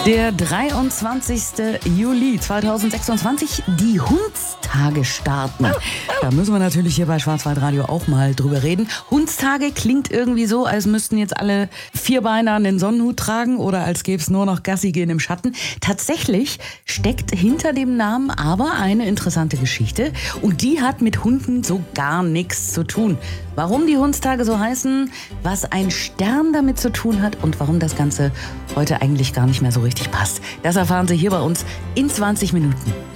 Der 23. Juli 2026, die Hundstage starten. Da müssen wir natürlich hier bei Schwarzwaldradio auch mal drüber reden. Hundstage klingt irgendwie so, als müssten jetzt alle Vierbeiner einen Sonnenhut tragen oder als gäbe es nur noch Gassi gehen im Schatten. Tatsächlich steckt hinter dem Namen aber eine interessante Geschichte und die hat mit Hunden so gar nichts zu tun. Warum die Hundstage so heißen, was ein Stern damit zu tun hat und warum das Ganze heute eigentlich gar nicht mehr so richtig passt. Das erfahren Sie hier bei uns in 20 Minuten.